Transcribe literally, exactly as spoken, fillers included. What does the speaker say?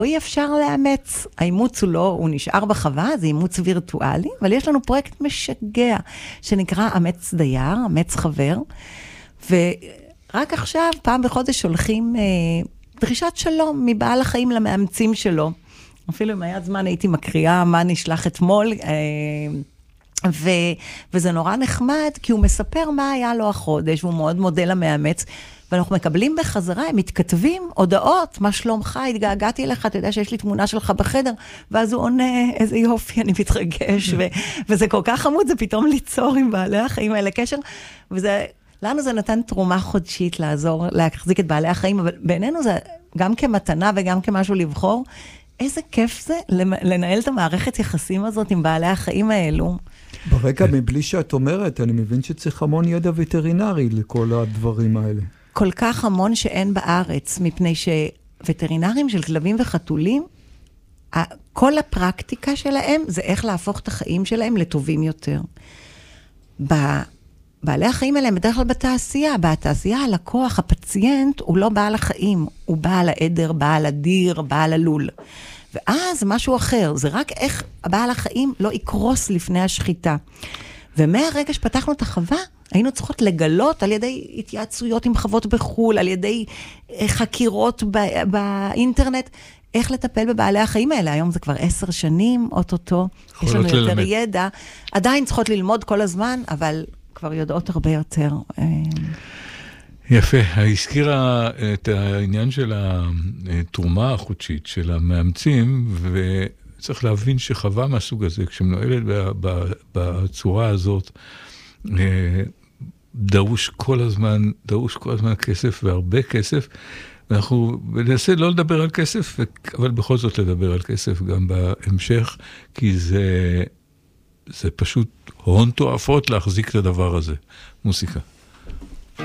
אי אפשר לאמץ, האימוץ הוא לא, הוא נשאר בחווה, זה אימוץ וירטואלי, אבל יש לנו פרויקט משגע, שנקרא אמץ דייר, אמץ חבר, ורק עכשיו, פעם בחודש הולכים אה, דרישת שלום מבעל החיים למאמצים שלו, אפילו אם היה זמן הייתי מקריאה מה נשלח אתמול, אה, ו, וזה נורא נחמד, כי הוא מספר מה היה לו החודש, והוא מאוד מודה למאמץ, ואנחנו מקבלים בחזרה, הם מתכתבים הודעות, מה שלומך, התגעגעתי לך, אתה יודע שיש לי תמונה שלך בחדר, ואז הוא עונה, איזה יופי, אני מתרגש, ו, וזה כל כך חמוד, זה פתאום ליצור עם בעלי החיים האלה קשר, וזה, לנו זה נתן תרומה חודשית לעזור, להחזיק את בעלי החיים, אבל בעינינו זה גם כמתנה וגם כמשהו לבחור, איזה כיף זה לנהל את המערכת יחסים הזאת עם בעלי החיים האלו. ברגע, מבלי שאת אומרת, אני מבין שצריך המון ידע וטרינרי לכל הדברים האלה. כל כך המון שאין בארץ, מפני שווטרינרים של כלבים וחתולים, כל הפרקטיקה שלהם זה איך להפוך את החיים שלהם לטובים יותר. בעלי החיים האלה הם בדרך כלל בתעשייה, בתעשייה הלקוח, הפציינט, הוא לא בעל החיים, הוא בעל העדר, בעל הדיר, בעל הלול. ואז משהו אחר, זה רק איך בעל החיים לא יקרוס לפני השחיטה. ומהרגע שפתחנו את החווה, היינו צריכות לגלות על ידי התייעצויות עם חוות בחול, על ידי חקירות באינטרנט, איך לטפל בבעלי החיים האלה. היום זה כבר עשר שנים, אוטוטו, יש לנו יותר ידע. עדיין צריכות ללמוד כל הזמן, אבל כבר יודעות הרבה יותר. יפה, הזכירה את העניין של התרומה החודשית של המאמצים, וצריך להבין שחווה מהסוג הזה, כשמנוהלת בצורה הזאת, דרוש כל הזמן, דרוש כל הזמן כסף והרבה כסף, ואנחנו ננסה לא לדבר על כסף, אבל בכל זאת לדבר על כסף גם בהמשך, כי זה, זה פשוט הון תועפות להחזיק את הדבר הזה. מוסיקה.